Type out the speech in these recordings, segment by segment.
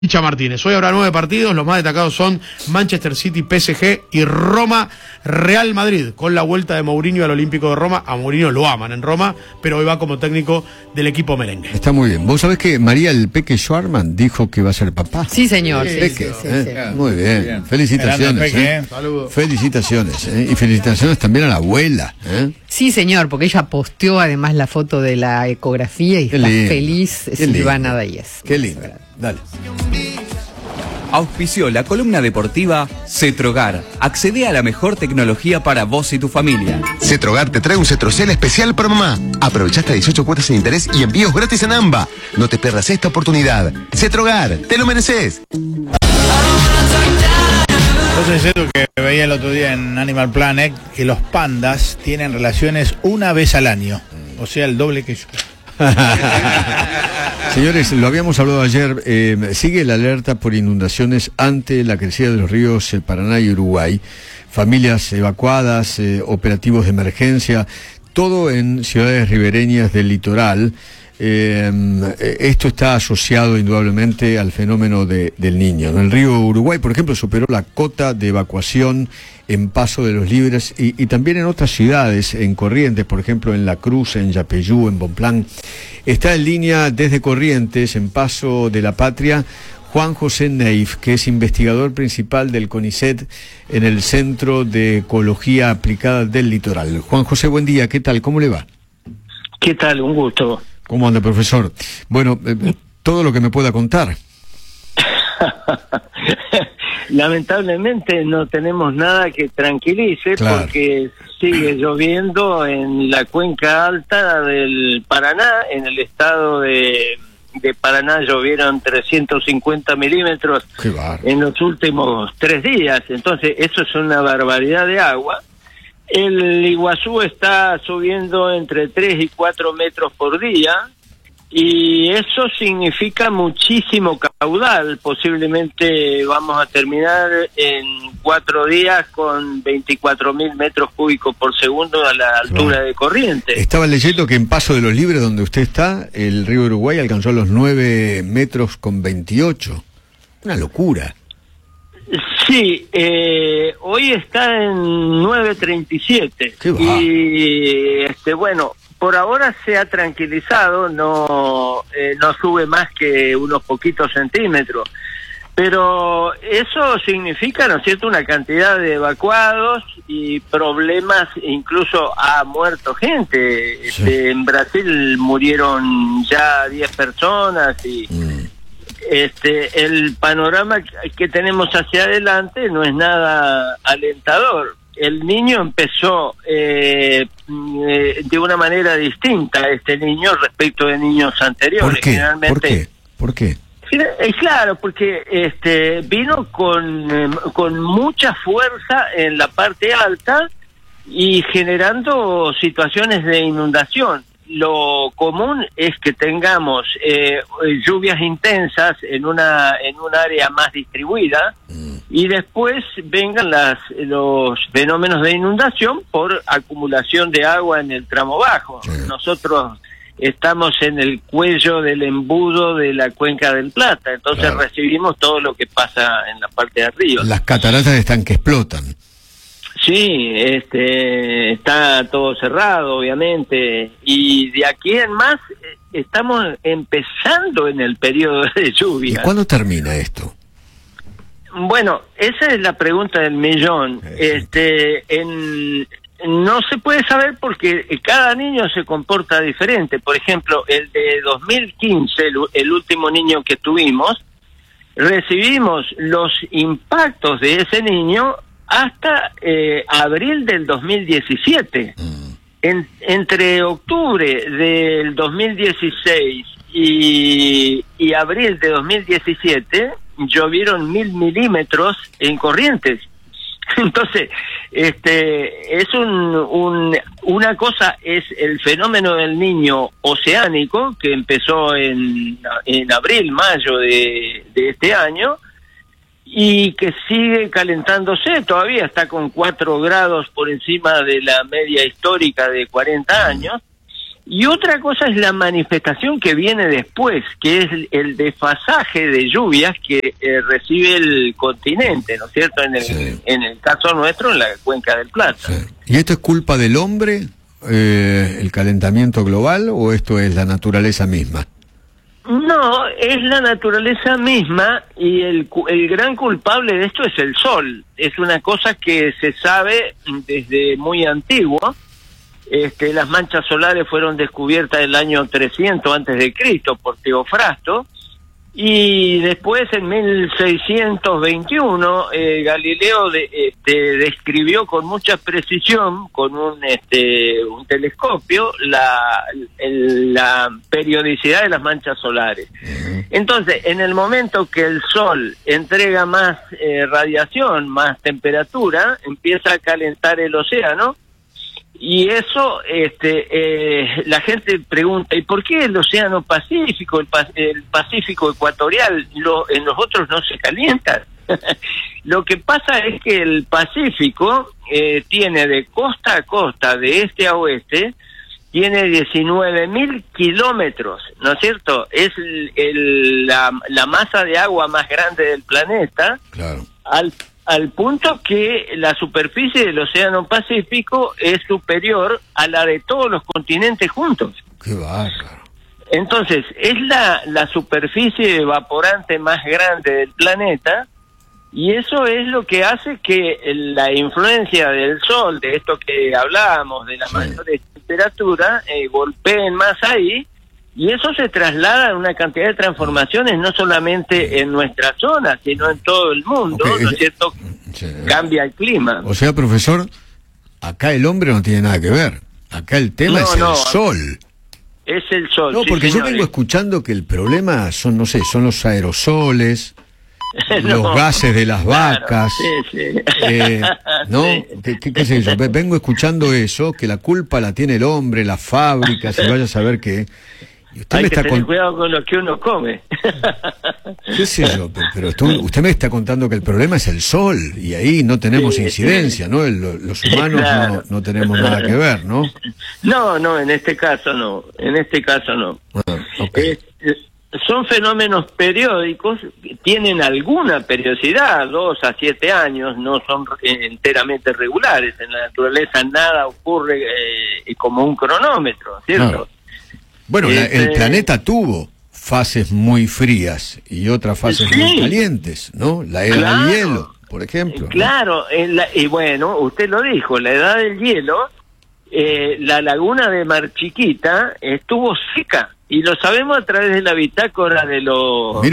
Licha Martínez. Hoy habrá 9 partidos, los más destacados son Manchester City, PSG y Roma, Real Madrid, con la vuelta de Mourinho al Olímpico de Roma. A Mourinho lo aman en Roma, pero hoy va como técnico del equipo merengue. Está muy bien. ¿Vos sabés que María el Peque Schwarman dijo que va a ser papá? Sí, señor. Sí, Peque, sí. Muy bien. Bien. Felicitaciones. Peque. Saludos. Felicitaciones. Y felicitaciones también a la abuela. Sí, señor, porque ella posteó además la foto de la ecografía y Qué está lindo. feliz Qué lindo. Silvana Díez. Qué lindo. Dale. Auspició la columna deportiva Cetrogar. Accede a la mejor tecnología para vos y tu familia. Cetrogar te trae un Cetrocel especial para mamá. Aprovecha hasta 18 cuotas sin interés y envíos gratis en AMBA. No te pierdas esta oportunidad. Cetrogar, te lo mereces. Entonces es que veía el otro día en Animal Planet que los pandas tienen relaciones una vez al año. O sea, el doble que yo. Señores, lo habíamos hablado ayer, sigue la alerta por inundaciones ante la crecida de los ríos Paraná y Uruguay, familias evacuadas, operativos de emergencia, todo en ciudades ribereñas del litoral. Esto está asociado indudablemente al fenómeno del Niño. En el río Uruguay, por ejemplo, superó la cota de evacuación en Paso de los Libres y también en otras ciudades, en Corrientes, por ejemplo, en La Cruz, en Yapeyú, en Bonpland. Está en línea desde Corrientes, en Paso de la Patria, Juan José Neif, que es investigador principal del CONICET en el Centro de Ecología Aplicada del Litoral. Juan José, buen día, ¿qué tal? ¿Cómo le va? ¿Qué tal? Un gusto. ¿Cómo anda, profesor? Bueno, todo lo que me pueda contar. Lamentablemente no tenemos nada que tranquilice, Claro. porque sigue lloviendo en la cuenca alta del Paraná. En el estado de Paraná llovieron 350 milímetros Qué bárbaro. en los últimos 3 días. Entonces eso es una barbaridad de agua. El Iguazú está subiendo entre 3 y 4 metros por día, y eso significa muchísimo caudal. Posiblemente vamos a terminar en 4 días con 24.000 metros cúbicos por segundo a la altura de Corrientes. Estaba leyendo que en Paso de los Libres, donde usted está, el río Uruguay alcanzó los 9 metros con 28. Una locura. Sí, hoy está en 9.37 Qué va. y bueno, por ahora se ha tranquilizado, no sube más que unos poquitos centímetros, pero eso significa, ¿no es cierto?, una cantidad de evacuados y problemas. Incluso ha muerto gente. Sí. En Brasil murieron ya 10 personas y el panorama que tenemos hacia adelante no es nada alentador. El Niño empezó de una manera distinta, este niño, respecto de niños anteriores. ¿Por qué? Generalmente, ¿Por qué? Claro, porque vino con mucha fuerza en la parte alta y generando situaciones de inundación. Lo común es que tengamos lluvias intensas en un área más distribuida, y después vengan los fenómenos de inundación por acumulación de agua en el tramo bajo. Sí. Nosotros estamos en el cuello del embudo de la Cuenca del Plata, entonces Claro. recibimos todo lo que pasa en la parte de arriba. Las cataratas están que explotan. Sí, está todo cerrado, obviamente, y de aquí en más estamos empezando en el periodo de ¿Y lluvia. cuándo termina esto? Bueno, esa es la pregunta del millón. No se puede saber porque cada niño se comporta diferente. Por ejemplo, el de 2015, el último niño que tuvimos, recibimos los impactos de ese niño hasta abril del 2017. Entre octubre del 2016 y abril de 2017 llovieron 1.000 milímetros en Corrientes. Entonces, es una cosa es el fenómeno del Niño oceánico, que empezó en abril, mayo de este año, y que sigue calentándose. Todavía está con 4 grados por encima de la media histórica de 40 años, Y otra cosa es la manifestación que viene después, que es el desfasaje de lluvias que recibe el continente, ¿no es cierto? En el caso nuestro, en la cuenca del Plata. Sí. ¿Y esto es culpa del hombre, el calentamiento global, o esto es la naturaleza misma? No, es la naturaleza misma, y el gran culpable de esto es el sol. Es una cosa que se sabe desde muy antiguo. Las manchas solares fueron descubiertas en el año 300 antes de Cristo por Teofrasto, y después en 1621 Galileo describió con mucha precisión con un telescopio la periodicidad de las manchas solares. Entonces, en el momento que el sol entrega más radiación, más temperatura, empieza a calentar el océano. Y eso, la gente pregunta, ¿y por qué el Océano Pacífico, el Pacífico Ecuatorial, en los otros no se calientan? Lo que pasa es que el Pacífico tiene de costa a costa, de este a oeste, tiene 19.000 kilómetros, ¿no es cierto? Es la masa de agua más grande del planeta. Claro. Al punto que la superficie del Océano Pacífico es superior a la de todos los continentes juntos. ¡Qué bárbaro! Entonces, es la superficie evaporante más grande del planeta, y eso es lo que hace que la influencia del sol, de esto que hablábamos, de las mayores temperaturas, golpeen más ahí, y eso se traslada a una cantidad de transformaciones, no solamente en nuestra zona, sino en todo el mundo, ¿no es cierto? Sí. Cambia el clima. O sea, profesor, acá el hombre no tiene nada que ver. Acá el tema es el sol. Es el sol. No, sí, porque señores. yo vengo escuchando que el problema son, no sé, son los aerosoles, los gases de las vacas. Sí. ¿No? Sí. ¿Qué sé yo? Vengo escuchando eso, que la culpa la tiene el hombre, las fábricas, y vaya a saber qué. Y usted Hay me que está tener cuidado con lo que uno come. ¿Qué sé yo? Pero usted me está contando que el problema es el sol, y ahí no tenemos incidencia, ¿no? Los humanos Claro. no tenemos nada que ver, ¿no? No, en este caso no. Ah, okay. Son fenómenos periódicos, tienen alguna periodicidad, 2 a 7 años, no son enteramente regulares. En la naturaleza nada ocurre como un cronómetro, ¿cierto? Claro. Bueno, el planeta tuvo fases muy frías y otras fases muy calientes, ¿no? La era del hielo, por ejemplo. Claro, y bueno, usted lo dijo, la edad del hielo, la laguna de Mar Chiquita estuvo seca, y lo sabemos a través de la bitácora de los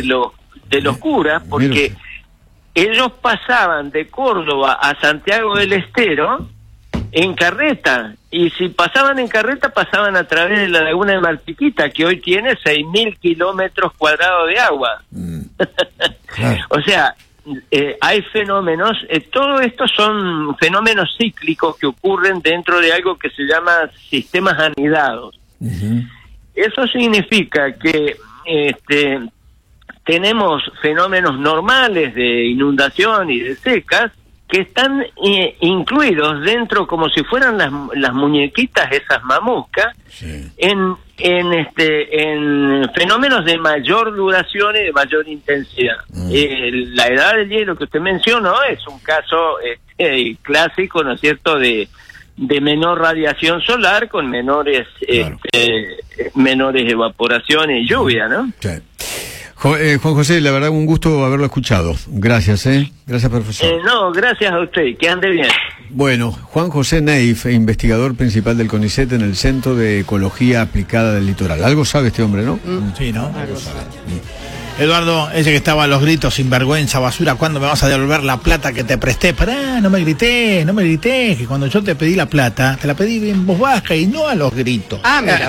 curas, porque ellos pasaban de Córdoba a Santiago del Estero en carreta, y si pasaban en carreta pasaban a través de la laguna de Mar Chiquita, que hoy tiene 6.000 kilómetros cuadrados de agua. Claro. O sea, hay fenómenos, todo esto son fenómenos cíclicos que ocurren dentro de algo que se llama sistemas anidados. Eso significa que tenemos fenómenos normales de inundación y de secas que están incluidos dentro, como si fueran las muñequitas, esas mamuscas, en fenómenos de mayor duración y de mayor intensidad. La edad del hielo que usted mencionó es un caso clásico, ¿no es cierto?, de menor radiación solar con menores evaporaciones y lluvia, ¿no? Sí. Juan José, la verdad un gusto haberlo escuchado. Gracias, Gracias, profesor. No, gracias a usted, que ande bien. Bueno, Juan José Neif, investigador principal del CONICET en el Centro de Ecología Aplicada del Litoral. Algo sabe este hombre, ¿no? Sí, ¿no? Eduardo, ese que estaba a los gritos, sinvergüenza, basura, ¿cuándo me vas a devolver la plata que te presté? Pará, no me grites, que cuando yo te pedí la plata, te la pedí en voz baja y no a los gritos. Mira.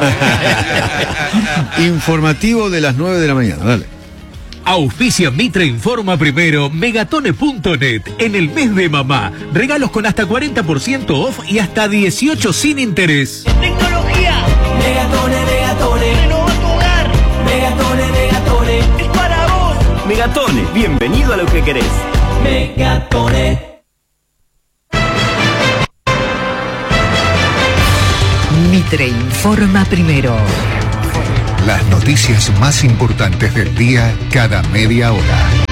Informativo de las 9 de la mañana, dale. Auspicia Mitra Informa Primero, Megatone.net. En el mes de mamá, regalos con hasta 40% off y hasta 18 sin interés. Tecnología. Megatone. Renova tu hogar. Megatone. Es para vos. Megatone, bienvenido a lo que querés. Megatone. Mitre informa primero. Las noticias más importantes del día cada media hora.